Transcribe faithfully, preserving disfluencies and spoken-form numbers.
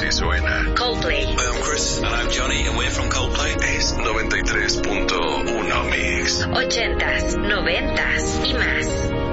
así suena. Coldplay. Hi, I'm Chris. And I'm Johnny, and we're from Coldplay. Es noventa y tres punto uno Mix. Ochentas, noventas y más.